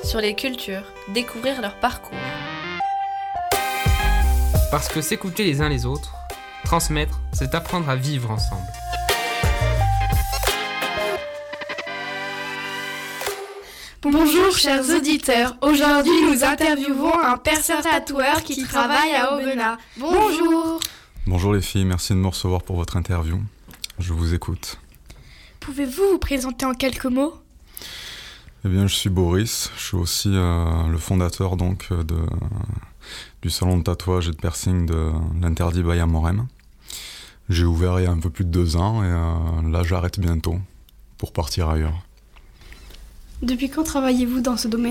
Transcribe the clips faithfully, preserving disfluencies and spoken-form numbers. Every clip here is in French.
sur les cultures, découvrir leur parcours. Parce que s'écouter les uns les autres, transmettre, c'est apprendre à vivre ensemble. Bonjour chers auditeurs, aujourd'hui nous interviewons un perceur tatoueur qui travaille à Aubenas. Bonjour. Bonjour les filles, merci de me recevoir pour votre interview. Je vous écoute. Pouvez-vous vous présenter en quelques mots ? Eh bien, je suis Boris, je suis aussi euh, le fondateur donc, de, du salon de tatouage et de piercing de l'Interdit by Amorem. J'ai ouvert il y a un peu plus de deux ans et euh, là j'arrête bientôt pour partir ailleurs. Depuis quand travaillez-vous dans ce domaine ?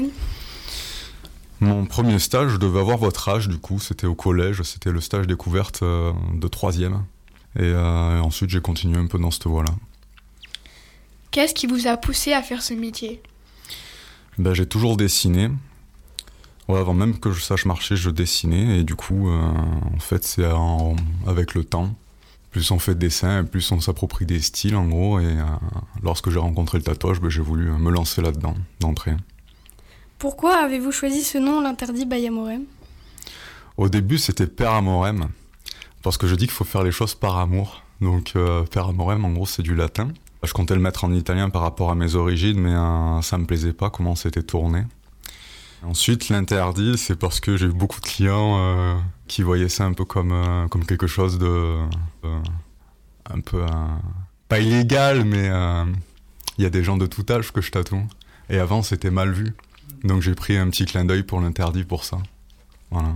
Mon premier stage, je devais avoir votre âge du coup, c'était au collège, c'était le stage découverte euh, de troisième. Et, euh, et ensuite j'ai continué un peu dans cette voie-là. Qu'est-ce qui vous a poussé à faire ce métier ? Ben, j'ai toujours dessiné. Ouais, avant même que je sache marcher, je dessinais. Et du coup, euh, en fait, c'est en, avec le temps. Plus on fait de dessin, plus on s'approprie des styles, en gros. Et euh, lorsque j'ai rencontré le tatouage, ben, j'ai voulu me lancer là-dedans, d'entrée. Pourquoi avez-vous choisi ce nom, l'Interdit by Amorem ? Au début, c'était Per Amorem. Parce que je dis qu'il faut faire les choses par amour. Donc, euh, Per Amorem, en gros, c'est du latin. Je comptais le mettre en italien par rapport à mes origines, mais euh, ça me plaisait pas comment c'était tourné. Ensuite, l'interdit, c'est parce que j'ai eu beaucoup de clients euh, qui voyaient ça un peu comme, euh, comme quelque chose de... Euh, un peu... Euh, pas illégal, mais il euh, y a des gens de tout âge que je tatoue. Et avant, c'était mal vu. Donc j'ai pris un petit clin d'œil pour l'interdit pour ça. Voilà.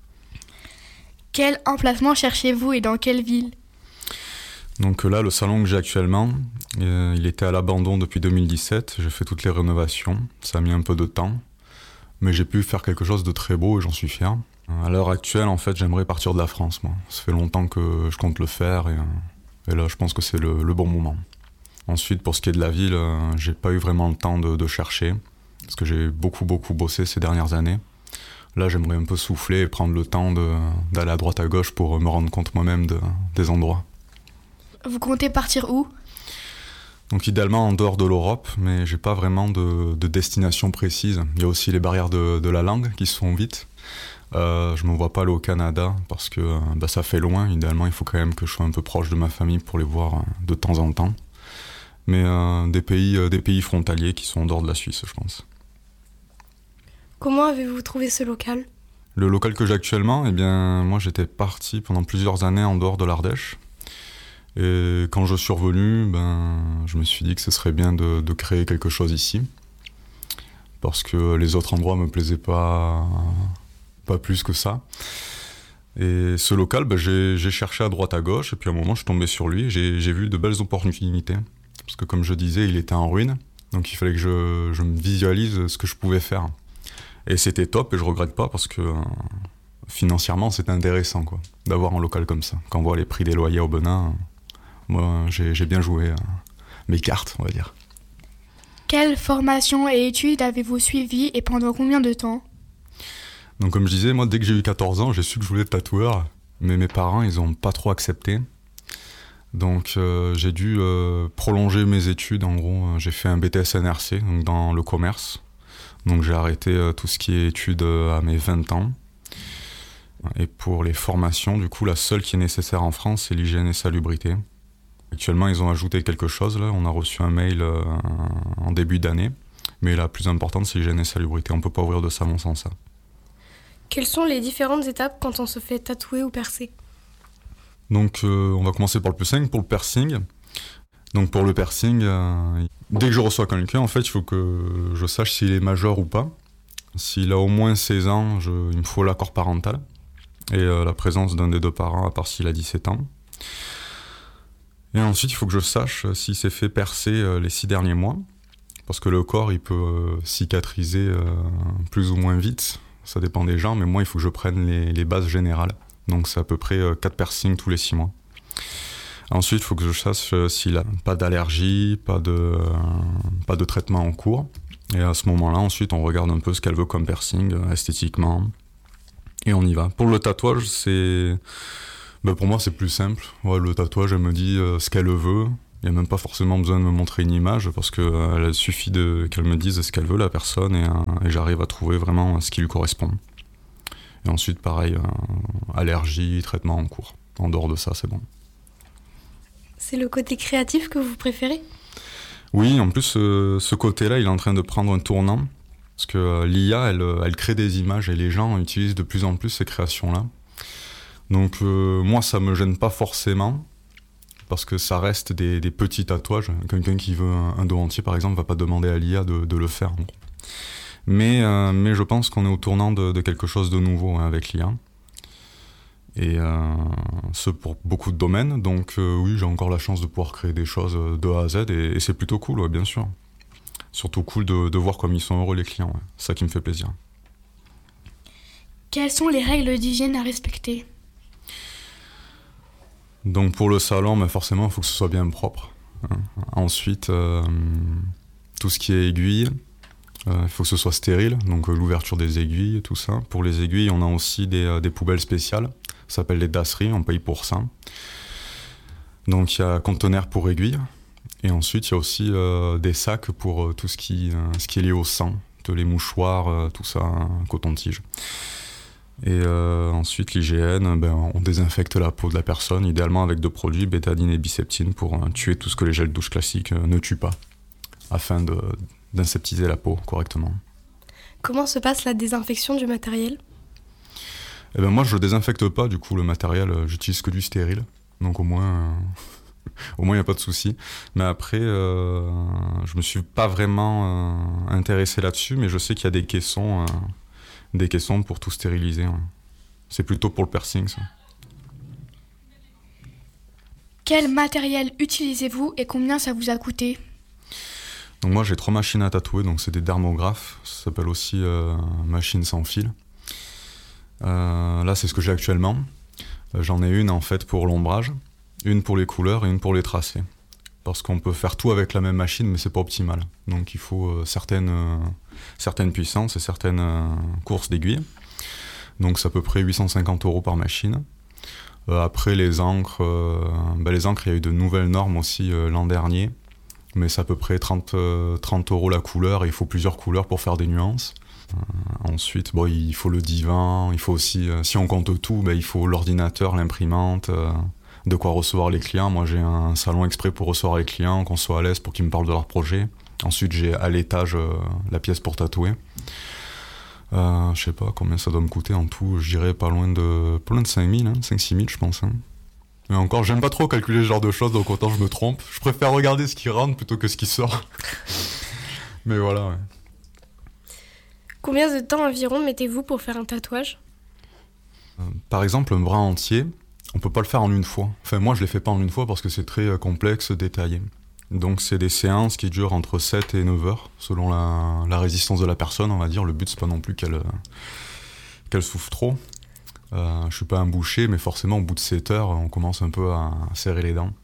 Quel emplacement cherchez-vous et dans quelle ville ? Donc là, le salon que j'ai actuellement, euh, il était à l'abandon depuis deux mille dix-sept. J'ai fait toutes les rénovations. Ça a mis un peu de temps. Mais j'ai pu faire quelque chose de très beau et j'en suis fier. À l'heure actuelle, en fait, j'aimerais partir de la France, moi. Ça fait longtemps que je compte le faire et, et là, je pense que c'est le, le bon moment. Ensuite, pour ce qui est de la ville, euh, j'ai pas eu vraiment le temps de, de chercher parce que j'ai beaucoup, beaucoup bossé ces dernières années. Là, j'aimerais un peu souffler et prendre le temps de, d'aller à droite à gauche pour me rendre compte moi-même de, des endroits. Vous comptez partir où ? Donc idéalement en dehors de l'Europe, mais j'ai pas vraiment de, de destination précise. Il y a aussi les barrières de, de la langue qui se font vite. Euh, je me vois pas aller au Canada parce que bah, ça fait loin. Idéalement, il faut quand même que je sois un peu proche de ma famille pour les voir de temps en temps. Mais euh, des pays, euh, des pays frontaliers qui sont en dehors de la Suisse, je pense. Comment avez-vous trouvé ce local ? Le local que j'ai actuellement, eh bien, moi j'étais parti pendant plusieurs années en dehors de l'Ardèche. Et quand je suis revenu, ben, je me suis dit que ce serait bien de, de créer quelque chose ici. Parce que les autres endroits me plaisaient pas, pas plus que ça. Et ce local, ben, j'ai, j'ai cherché à droite à gauche, et puis à un moment je suis tombé sur lui, et j'ai, j'ai vu de belles opportunités. Parce que comme je disais, il était en ruine, donc il fallait que je, je me visualise ce que je pouvais faire. Et c'était top, et je regrette pas, parce que euh, financièrement c'était intéressant quoi, d'avoir un local comme ça. Quand on voit les prix des loyers au Aubenas, moi, j'ai, j'ai bien joué euh, mes cartes, on va dire. Quelle formation et études avez-vous suivies et pendant combien de temps ? Donc comme je disais, moi, dès que j'ai eu quatorze ans, j'ai su que je voulais être tatoueur. Mais mes parents, ils n'ont pas trop accepté. Donc euh, j'ai dû euh, prolonger mes études. En gros, j'ai fait un B T S N R C, donc dans le commerce. Donc j'ai arrêté euh, tout ce qui est études euh, à mes vingt ans. Et pour les formations, du coup, la seule qui est nécessaire en France, c'est l'hygiène et salubrité. Actuellement, ils ont ajouté quelque chose, là. On a reçu un mail euh, en début d'année. Mais la plus importante, c'est l'hygiène et salubrité. On ne peut pas ouvrir de salon sans ça. Quelles sont les différentes étapes quand on se fait tatouer ou percer ? Donc, euh, on va commencer par le plus simple, pour le piercing. Donc, pour le piercing, euh, dès que je reçois quelqu'un, en fait, il faut que je sache s'il est majeur ou pas. S'il a au moins seize ans, je, il me faut l'accord parental. Et euh, la présence d'un des deux parents, à part s'il a dix-sept ans. Et ensuite, il faut que je sache s'il s'est fait percer euh, les six derniers mois. Parce que le corps, il peut euh, cicatriser euh, plus ou moins vite. Ça dépend des gens, mais moi, il faut que je prenne les, les bases générales. Donc, c'est à peu près euh, quatre piercings tous les six mois. Ensuite, il faut que je sache euh, s'il a pas d'allergie, pas de, euh, pas de traitement en cours. Et à ce moment-là, ensuite, on regarde un peu ce qu'elle veut comme piercing, euh, esthétiquement. Et on y va. Pour le tatouage, c'est... Ben pour moi, c'est plus simple. Ouais, le tatouage, elle me dit euh, ce qu'elle veut. Il n'y a même pas forcément besoin de me montrer une image parce qu'il euh, suffit de, qu'elle me dise ce qu'elle veut, la personne, et, euh, et j'arrive à trouver vraiment ce qui lui correspond. Et ensuite, pareil, euh, allergie, traitement en cours. En dehors de ça, c'est bon. C'est le côté créatif que vous préférez ? Oui, en plus, euh, ce côté-là, il est en train de prendre un tournant. Parce que euh, l'I A, elle, elle crée des images et les gens utilisent de plus en plus ces créations-là. Donc euh, moi, ça me gêne pas forcément. Parce que ça reste des, des petits tatouages. Quelqu'un qui veut un, un dos entier, par exemple, va pas demander à l'I A de, de le faire. Mais, euh, mais je pense qu'on est au tournant de, de quelque chose de nouveau hein, avec l'I A. Et euh, ce pour beaucoup de domaines. Donc euh, oui, j'ai encore la chance de pouvoir créer des choses de A à Z. Et, et c'est plutôt cool, ouais, bien sûr. Surtout cool de, de voir comme ils sont heureux les clients. Ouais. C'est ça qui me fait plaisir. Quelles sont les règles d'hygiène à respecter ? Donc pour le salon, mais forcément, il faut que ce soit bien propre. Hein. Ensuite, euh, tout ce qui est aiguille, il euh, faut que ce soit stérile, donc euh, l'ouverture des aiguilles, tout ça. Pour les aiguilles, on a aussi des, euh, des poubelles spéciales, ça s'appelle les dasseries, on paye pour ça. Donc il y a conteneur pour aiguilles, et ensuite il y a aussi euh, des sacs pour euh, tout ce qui, euh, ce qui est lié au sang, les mouchoirs, euh, tout ça, hein, coton-tige. Et euh, ensuite, l'hygiène, ben, on désinfecte la peau de la personne, idéalement avec deux produits, bétadine et biseptine, pour euh, tuer tout ce que les gels douche classiques euh, ne tuent pas, afin de, d'inseptiser la peau correctement. Comment se passe la désinfection du matériel ? Eh ben, moi, je ne désinfecte pas, du coup, le matériel, euh, j'utilise que du stérile, donc au moins, euh, au moins il n'y a pas de souci. Mais après, euh, je me suis pas vraiment euh, intéressé là-dessus, mais je sais qu'il y a des caissons... Euh, des caissons pour tout stériliser. Ouais. C'est plutôt pour le piercing, ça. Quel matériel utilisez-vous et combien ça vous a coûté ? Donc moi, j'ai trois machines à tatouer, donc c'est des dermographes. Ça s'appelle aussi euh, machine sans fil. Euh, là, c'est ce que j'ai actuellement. Euh, j'en ai une, en fait, pour l'ombrage, une pour les couleurs et une pour les tracés. Parce qu'on peut faire tout avec la même machine, mais c'est pas optimal. Donc il faut euh, certaines, euh, certaines puissances et certaines euh, courses d'aiguilles. Donc c'est à peu près huit cent cinquante euros par machine. Euh, après les encres, euh, ben, les encres, il y a eu de nouvelles normes aussi euh, l'an dernier. Mais c'est à peu près trente, euh, trente euros la couleur et il faut plusieurs couleurs pour faire des nuances. Euh, ensuite, bon, il faut le divan, il faut aussi, euh, si on compte tout, ben, il faut l'ordinateur, l'imprimante... Euh, de quoi recevoir les clients. Moi, j'ai un salon exprès pour recevoir les clients, qu'on soit à l'aise pour qu'ils me parlent de leur projet. Ensuite, j'ai à l'étage euh, la pièce pour tatouer. Euh, je sais pas combien ça doit me coûter en tout. Je dirais pas loin de, pas loin de cinq mille, hein, cinq six mille, je pense. Hein. Mais encore, j'aime pas trop calculer ce genre de choses, donc autant je me trompe. Je préfère regarder ce qui rentre plutôt que ce qui sort. Mais voilà, ouais. Combien de temps environ mettez-vous pour faire un tatouage ? euh, Par exemple, un bras entier, on peut pas le faire en une fois. Enfin, moi, je les fais pas en une fois parce que c'est très euh, complexe, détaillé. Donc, c'est des séances qui durent entre sept et neuf heures, selon la, la résistance de la personne, on va dire. Le but, c'est pas non plus qu'elle, euh, qu'elle souffre trop. Euh, je suis pas un boucher, mais forcément, au bout de sept heures, on commence un peu à, à serrer les dents.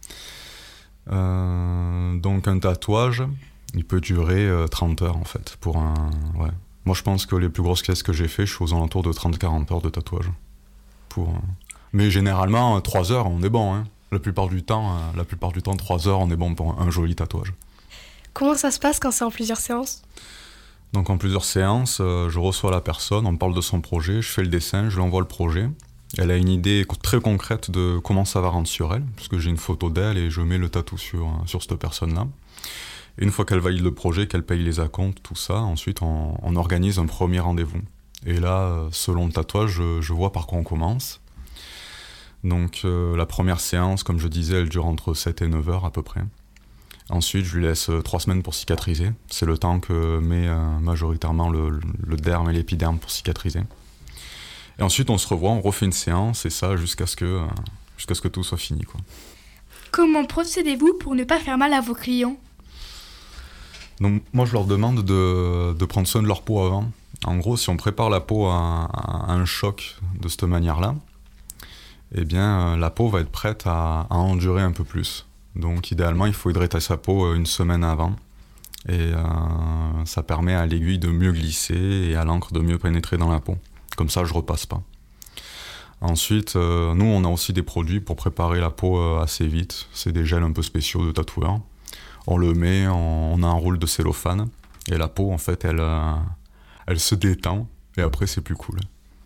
Euh, donc, un tatouage, il peut durer euh, trente heures, en fait. Pour un, ouais. Moi, je pense que les plus grosses pièces que j'ai fait, je suis aux alentours de trente à quarante heures de tatouage. Pour... Euh, Mais généralement, trois heures, on est bon. Hein. La plupart du temps, euh, la plupart du temps, trois heures, on est bon pour un, un joli tatouage. Comment ça se passe quand c'est en plusieurs séances ? Donc en plusieurs séances, euh, je reçois la personne, on parle de son projet, je fais le dessin, je lui envoie le projet. Elle a une idée très concrète de comment ça va rendre sur elle, parce que j'ai une photo d'elle et je mets le tatou sur, sur cette personne-là. Et une fois qu'elle valide le projet, qu'elle paye les acomptes, tout ça, ensuite on, on organise un premier rendez-vous. Et là, selon le tatouage, je, je vois par quoi on commence. Donc euh, la première séance, comme je disais, elle dure entre sept et neuf heures à peu près. Ensuite, je lui laisse euh, trois semaines pour cicatriser. C'est le temps que met euh, majoritairement le, le derme et l'épiderme pour cicatriser. Et ensuite, on se revoit, on refait une séance, et ça jusqu'à ce que, euh, jusqu'à ce que tout soit fini, quoi. Comment procédez-vous pour ne pas faire mal à vos clients ? Donc moi, je leur demande de, de prendre soin de leur peau avant. En gros, si on prépare la peau à, à un choc de cette manière-là, eh bien, la peau va être prête à, à endurer un peu plus. Donc, idéalement, il faut hydrater sa peau une semaine avant. Et euh, ça permet à l'aiguille de mieux glisser et à l'encre de mieux pénétrer dans la peau. Comme ça, je repasse pas. Ensuite, euh, nous, on a aussi des produits pour préparer la peau euh, assez vite. C'est des gels un peu spéciaux de tatoueurs. On le met, on, on a un roule de cellophane. Et la peau, en fait, elle, euh, elle se détend. Et après, c'est plus cool.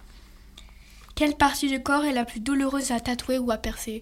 Quelle partie du corps est la plus douloureuse à tatouer ou à percer?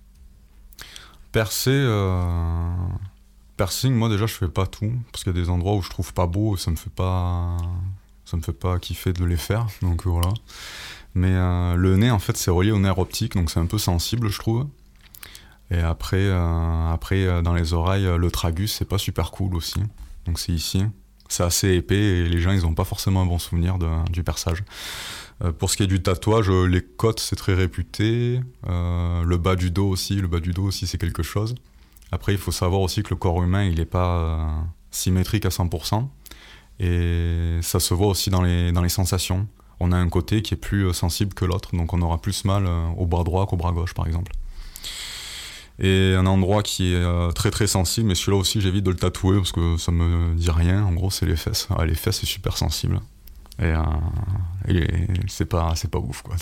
Percer, euh... piercing, moi déjà, je fais pas tout. Parce qu'il y a des endroits où je trouve pas beau et ça me fait pas, ça me fait pas kiffer de les faire. Donc voilà. Mais euh, le nez, en fait, c'est relié au nerf optique, donc c'est un peu sensible, je trouve. Et après, euh, après euh, dans les oreilles, le tragus, c'est pas super cool aussi. Donc c'est ici. C'est assez épais et les gens, ils ont pas forcément un bon souvenir de, du perçage. Euh, pour ce qui est du tatouage, les côtes, c'est très réputé. Euh, le bas du dos aussi, le bas du dos aussi, c'est quelque chose. Après, il faut savoir aussi que le corps humain, il n'est pas euh, symétrique à cent pour cent. Et ça se voit aussi dans les, dans les sensations. On a un côté qui est plus sensible que l'autre, donc on aura plus mal au bras droit qu'au bras gauche, par exemple. Et un endroit qui est euh, très très sensible, mais celui-là aussi j'évite de le tatouer parce que ça me dit rien. En gros, c'est les fesses. Ah, les fesses, c'est super sensible. Et, euh, et c'est pas, c'est pas ouf, quoi.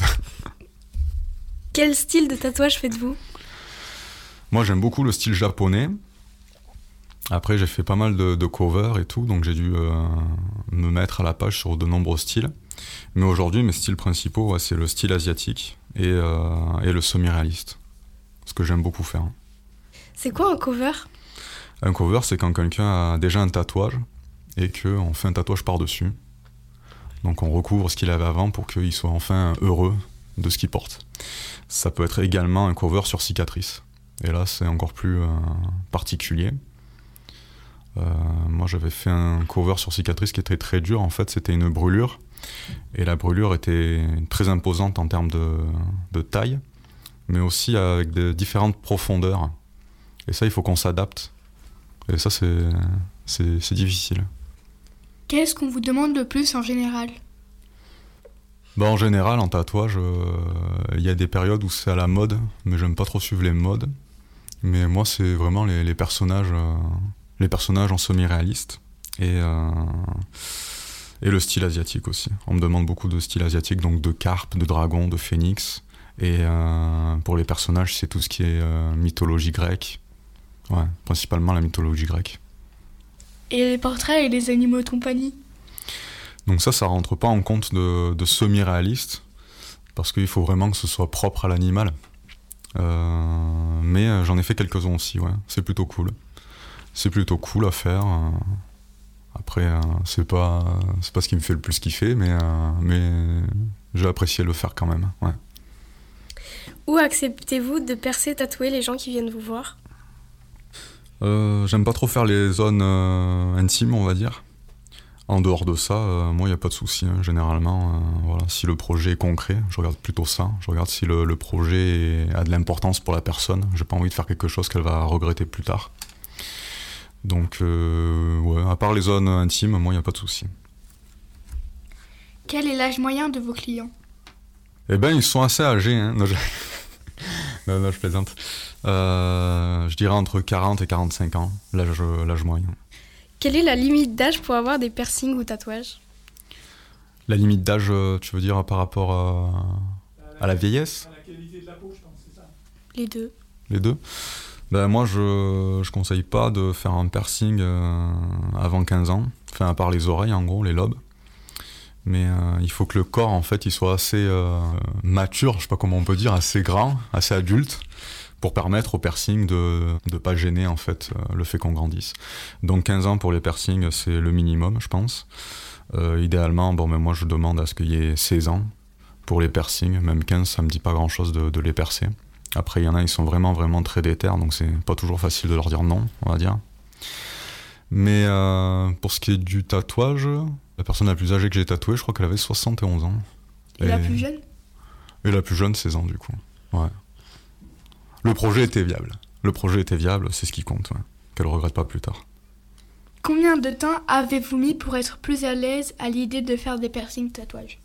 Quel style de tatouage faites-vous? Moi, j'aime beaucoup le style japonais. Après, j'ai fait pas mal de, de covers et tout, donc j'ai dû euh, me mettre à la page sur de nombreux styles. Mais aujourd'hui, mes styles principaux, ouais, c'est le style asiatique et, euh, et le semi-réaliste. Ce que j'aime beaucoup faire. C'est quoi un cover? Un cover, c'est quand quelqu'un a déjà un tatouage et qu'on fait un tatouage par-dessus. Donc on recouvre ce qu'il avait avant pour qu'il soit enfin heureux de ce qu'il porte. Ça peut être également un cover sur cicatrice. Et là, c'est encore plus euh, particulier. Euh, moi, j'avais fait un cover sur cicatrice qui était très dur. En fait, c'était une brûlure. Et la brûlure était très imposante en termes de, de taille, mais aussi avec de différentes profondeurs. Et ça, il faut qu'on s'adapte. Et ça, c'est, c'est, c'est difficile. Qu'est-ce qu'on vous demande le plus en général? Bah, en général, en tatouage, il euh, y a des périodes où c'est à la mode, mais j'aime pas trop suivre les modes. Mais moi, c'est vraiment les, les personnages, euh, les personnages en semi-réaliste. Et... Euh, Et le style asiatique aussi. On me demande beaucoup de style asiatique, donc de carpe, de dragon, de phénix. Et euh, pour les personnages, c'est tout ce qui est euh, mythologie grecque. Ouais, principalement la mythologie grecque. Et les portraits et les animaux de compagnie? Donc ça, ça rentre pas en compte de, de semi-réaliste, parce qu'il faut vraiment que ce soit propre à l'animal. Euh, mais j'en ai fait quelques-uns aussi, ouais. C'est plutôt cool. C'est plutôt cool à faire. Euh, Après, euh, c'est pas, c'est pas ce qui me fait le plus kiffer, mais, euh, mais j'ai apprécié le faire quand même. Ouais. Où acceptez-vous de percer, tatouer les gens qui viennent vous voir? euh, J'aime pas trop faire les zones euh, intimes, on va dire. En dehors de ça, euh, moi, il n'y a pas de souci. Hein. Généralement, euh, voilà, si le projet est concret, je regarde plutôt ça. Je regarde si le, le projet est, a de l'importance pour la personne. J'ai pas envie de faire quelque chose qu'elle va regretter plus tard. Donc, euh, ouais, à part les zones intimes, moi, il n'y a pas de souci. Quel est l'âge moyen de vos clients? Eh ben, ils sont assez âgés. Hein. Non, je... non, non, je plaisante. Euh, je dirais entre quarante et quarante-cinq ans, l'âge, l'âge moyen. Quelle est la limite d'âge pour avoir des piercings ou tatouages? La limite d'âge, tu veux dire, par rapport à, à la vieillesse? À la qualité de la peau, je pense, c'est ça. Les deux. Les deux? Ben, moi, je je conseille pas de faire un piercing euh, avant quinze ans. Enfin, à part les oreilles, en gros, les lobes. Mais euh, il faut que le corps, en fait, il soit assez euh, mature, je sais pas comment on peut dire, assez grand, assez adulte, pour permettre au piercing de ne pas gêner, en fait, euh, le fait qu'on grandisse. Donc quinze ans pour les piercings, c'est le minimum, je pense. Euh, idéalement, bon, ben, moi, je demande à ce qu'il y ait seize ans pour les piercings. Même quinze, ça me dit pas grand-chose de, de les percer. Après, il y en a, ils sont vraiment, vraiment très déter, donc c'est pas toujours facile de leur dire non, on va dire. Mais euh, pour ce qui est du tatouage, la personne la plus âgée que j'ai tatouée, je crois qu'elle avait soixante et onze ans. Et, et la plus jeune? Et la plus jeune, seize ans, du coup. Ouais. Le projet était viable. Le projet était viable, c'est ce qui compte, ouais. Qu'elle regrette pas plus tard. Combien de temps avez-vous mis pour être plus à l'aise à l'idée de faire des piercings tatouages?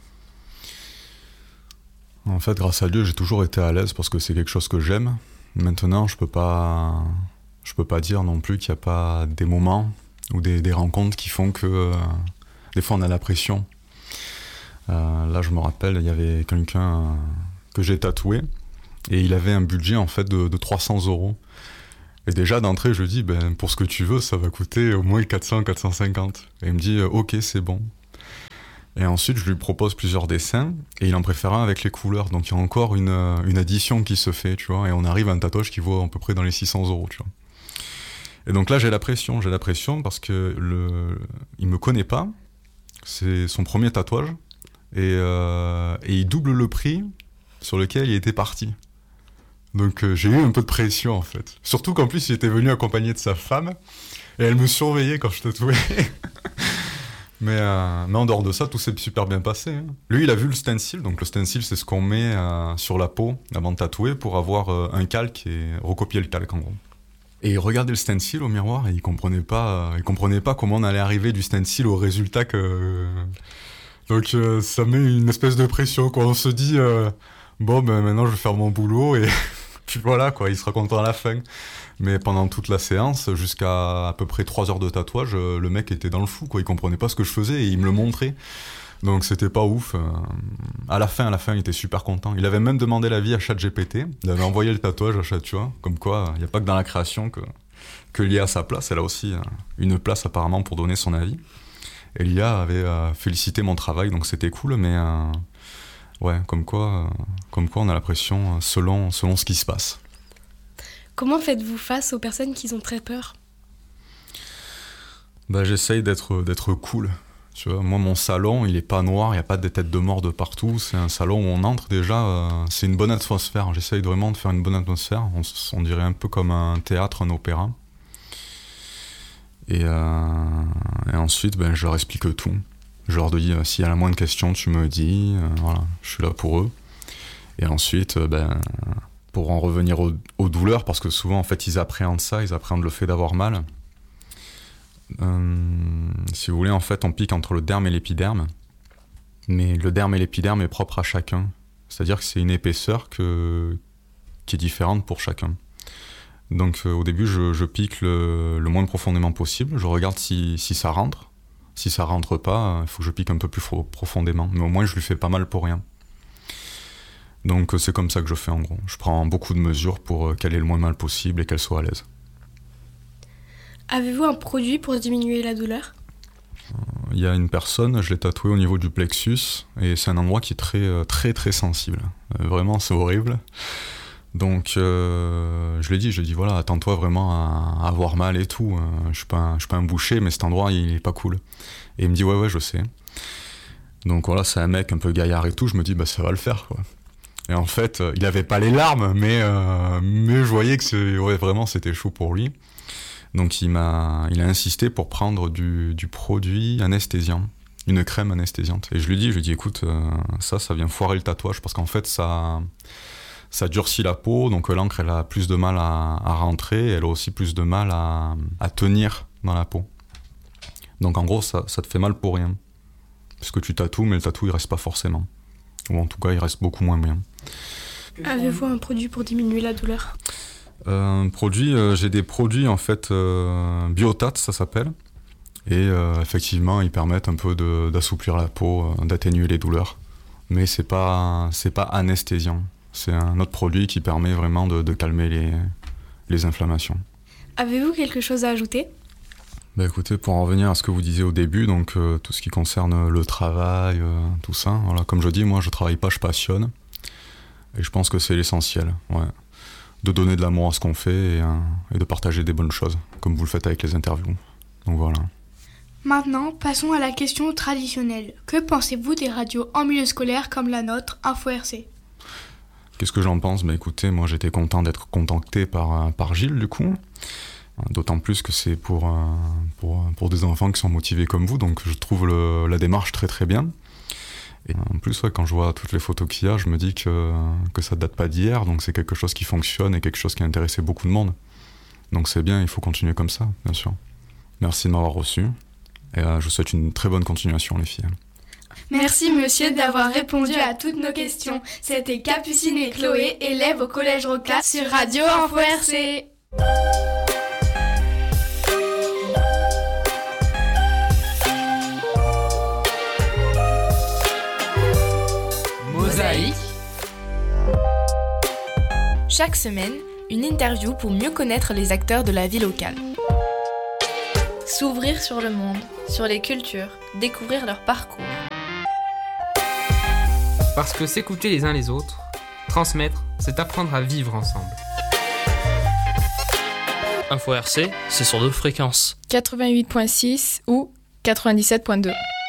En fait, grâce à Dieu, j'ai toujours été à l'aise parce que c'est quelque chose que j'aime. Maintenant, je peux pas, je peux pas dire non plus qu'il n'y a pas des moments ou des, des rencontres qui font que euh, des fois on a la pression. Euh, là, je me rappelle, il y avait quelqu'un euh, que j'ai tatoué. Et il avait un budget en fait de, de trois cents euros. Et déjà d'entrée, je lui dis, ben, pour ce que tu veux, ça va coûter au moins quatre cents, quatre cent cinquante. Et il me dit, ok, c'est bon. Et ensuite, je lui propose plusieurs dessins, et il en préfère un avec les couleurs. Donc il y a encore une, une addition qui se fait, tu vois. Et on arrive à un tatouage qui vaut à peu près dans les six cents euros, tu vois. Et donc là, j'ai la pression, j'ai la pression parce que le, il me connaît pas. C'est son premier tatouage. Et, euh, et il double le prix sur lequel il était parti. Donc euh, j'ai eu un peu de pression en fait. Surtout qu'en plus il était venu accompagné de sa femme et elle me surveillait quand je tatouais. mais, euh, mais en dehors de ça, tout s'est super bien passé. Hein. Lui il a vu le stencil, donc le stencil c'est ce qu'on met euh, sur la peau avant de tatouer pour avoir euh, un calque et recopier le calque en gros. Et il regardait le stencil au miroir et il comprenait pas, euh, il comprenait pas comment on allait arriver du stencil au résultat que... Euh... Donc euh, ça met une espèce de pression quoi. On se dit euh, bon ben maintenant je vais faire mon boulot et... Puis voilà, quoi, il sera content à la fin. Mais pendant toute la séance, jusqu'à à peu près trois heures de tatouage, le mec était dans le flou, quoi. Il comprenait pas ce que je faisais et il me le montrait. Donc c'était pas ouf. À la fin, à la fin, il était super content. Il avait même demandé l'avis à ChatGPT. Il avait envoyé le tatouage à Chat, tu vois. Comme quoi, il n'y a pas que dans la création que, que l'I A a sa place. Elle a aussi une place apparemment pour donner son avis. Et l'I A avait félicité mon travail, donc c'était cool, mais... Euh, Ouais, comme quoi, euh, comme quoi on a la pression euh, selon, selon ce qui se passe. Comment faites-vous face aux personnes qui ont très peur ? Bah, j'essaye d'être, d'être cool. Tu vois, moi, mon salon, il est pas noir, il n'y a pas des têtes de mort de partout. C'est un salon où on entre déjà, euh, c'est une bonne atmosphère. J'essaye vraiment de faire une bonne atmosphère. On, on dirait un peu comme un théâtre, un opéra. Et, euh, et ensuite, ben, je leur explique tout. Je leur dis, euh, s'il y a la moindre question, tu me dis, euh, voilà, je suis là pour eux. Et ensuite, euh, ben, pour en revenir aux, aux douleurs, parce que souvent, en fait, ils appréhendent ça, ils appréhendent le fait d'avoir mal. Euh, si vous voulez, en fait, on pique entre le derme et l'épiderme. Mais le derme et l'épiderme est propre à chacun. C'est-à-dire que c'est une épaisseur que, qui est différente pour chacun. Donc, euh, au début, je, je pique le, le moins profondément possible. Je regarde si, si ça rentre. Si ça rentre pas, il faut que je pique un peu plus fro- profondément. Mais au moins, je lui fais pas mal pour rien. Donc, c'est comme ça que je fais en gros. Je prends beaucoup de mesures pour qu'elle ait le moins mal possible et qu'elle soit à l'aise. Avez-vous un produit pour diminuer la douleur ? Il y a une personne, je l'ai tatoué au niveau du plexus, et c'est un endroit qui est très, très, très sensible. Vraiment, c'est horrible. Donc, euh, je lui ai dit, je lui ai dit, voilà, attends-toi vraiment à, à avoir mal et tout. Je ne suis pas un, je suis pas un boucher, mais cet endroit, il est pas cool. Et il me dit, ouais, ouais, je sais. Donc voilà, c'est un mec un peu gaillard et tout. Je me dis, bah ça va le faire, quoi. Et en fait, il avait pas les larmes, mais, euh, mais je voyais que c'est, ouais, vraiment, c'était chaud pour lui. Donc il m'a, il a insisté pour prendre du, du produit anesthésiant, une crème anesthésiante. Et je lui dis, je lui dis, écoute, euh, ça, ça vient foirer le tatouage, parce qu'en fait, ça... ça durcit la peau, donc l'encre elle a plus de mal à, à rentrer, elle a aussi plus de mal à, à tenir dans la peau. Donc en gros ça, ça te fait mal pour rien. Parce que tu tatoues, mais le tatou il reste pas forcément. Ou en tout cas il reste beaucoup moins bien. Avez-vous un produit pour diminuer la douleur ? euh, produit, euh, J'ai des produits en fait, euh, Biotat ça s'appelle. Et euh, effectivement ils permettent un peu de, d'assouplir la peau, euh, d'atténuer les douleurs. Mais c'est pas, c'est pas anesthésiant. C'est un autre produit qui permet vraiment de, de calmer les, les inflammations. Avez-vous quelque chose à ajouter ? Bah écoutez, pour en revenir à ce que vous disiez au début, donc euh, tout ce qui concerne le travail, euh, tout ça, voilà, comme je dis, moi je travaille pas, je passionne. Et je pense que c'est l'essentiel, ouais. De donner de l'amour à ce qu'on fait et, euh, et de partager des bonnes choses, comme vous le faites avec les interviews. Donc voilà. Maintenant, passons à la question traditionnelle. Que pensez-vous des radios en milieu scolaire comme la nôtre, Info R C ? Qu'est-ce que j'en pense ? Bah écoutez, moi j'étais content d'être contacté par, par Gilles du coup. D'autant plus que c'est pour, pour, pour des enfants qui sont motivés comme vous, donc je trouve le, la démarche très très bien. Et en plus, ouais, quand je vois toutes les photos qu'il y a, je me dis que, que ça ne date pas d'hier, donc c'est quelque chose qui fonctionne et quelque chose qui a intéressé beaucoup de monde. Donc c'est bien, il faut continuer comme ça, bien sûr. Merci de m'avoir reçu, et euh, je vous souhaite une très bonne continuation les filles. Merci monsieur d'avoir répondu à toutes nos questions. C'était Capucine et Chloé, élèves au collège Roca sur Radio Info R C. Mosaïque Chaque semaine, une interview pour mieux connaître les acteurs de la vie locale. S'ouvrir sur le monde, sur les cultures, découvrir leur parcours. Parce que s'écouter les uns les autres, transmettre, c'est apprendre à vivre ensemble. Info R C, c'est sur deux fréquences. quatre-vingt-huit virgule six ou quatre-vingt-dix-sept virgule deux.